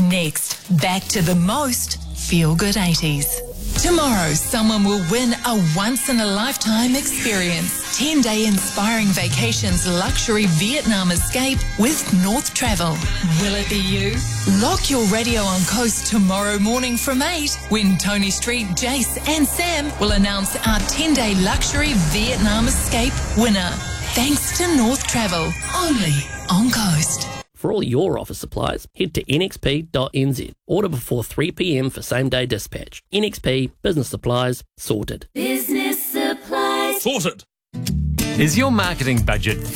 Next, back to the most feel-good 80s. Tomorrow, someone will win a once-in-a-lifetime experience. 10-day inspiring vacations luxury Vietnam escape with North Travel. Will it be you? Lock your radio on Coast tomorrow morning from 8 when Tony Street, Jace and Sam will announce our 10-day luxury Vietnam escape winner. Thanks to North Travel, only on Coast. For all your office supplies, head to nxp.nz. Order before 3 p.m. for same-day dispatch. NXP, business supplies, sorted. Business supplies. Sorted. Is your marketing budget